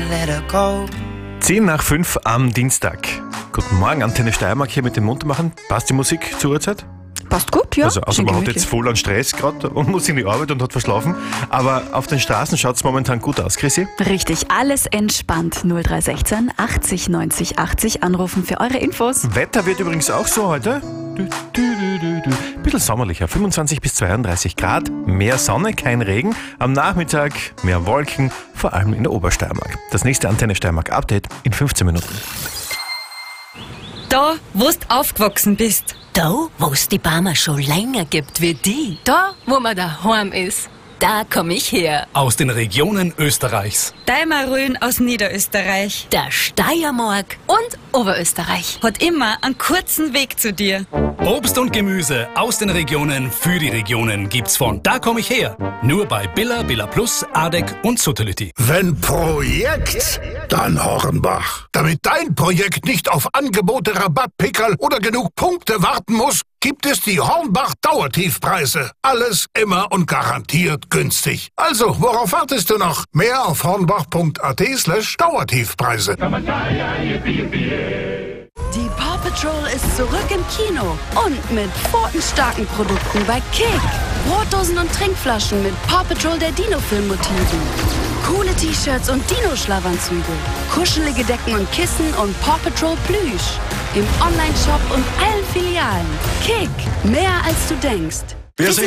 let her go. 10:05 am Dienstag. Guten Morgen, Antenne Steiermark hier mit dem Muntermachen. Passt die Musik zur Uhrzeit? Passt gut, ja. Also Schön man hat gemütlich. jetzt voll an Stress gerade und muss in die Arbeit und hat verschlafen. Aber auf den Straßen schaut es momentan gut aus, Chrissy. Richtig, alles entspannt. 0316 80 90 80 anrufen für eure Infos. Wetter wird übrigens auch so heute. Bisschen sommerlicher, 25 bis 32 Grad, mehr Sonne, kein Regen. Am Nachmittag mehr Wolken, vor allem in der Obersteiermark. Das nächste Antenne Steiermark Update in 15 Minuten. Da, wo du aufgewachsen bist. Da, wo es die Barmer schon länger gibt wie die. Da, wo man daheim ist. Da komm ich her. Aus den Regionen Österreichs. Deimarön aus Niederösterreich. Der Steiermark. Und Oberösterreich. Hat immer einen kurzen Weg zu dir. Obst und Gemüse aus den Regionen für die Regionen gibt's von Da komm ich her. Nur bei Billa, Billa Plus, Adek und Suttility. Wenn Projekt, dann Hornbach. Damit dein Projekt nicht auf Angebote, Rabattpickerl oder genug Punkte warten muss, gibt es die Hornbach Dauertiefpreise. Alles immer und garantiert günstig. Also, worauf wartest du noch? Mehr auf hornbach.at/Dauertiefpreise. Die Paw Patrol ist zurück im Kino und mit pfotenstarken Produkten bei Kick. Brotdosen und Trinkflaschen mit Paw Patrol der Dino-Film-Motiven. Coole T-Shirts und Dino-Schlafanzüge. Kuschelige Decken und Kissen und Paw Patrol Plüsch. Im Online-Shop und allen Filialen. Kick, mehr als du denkst. Wir sind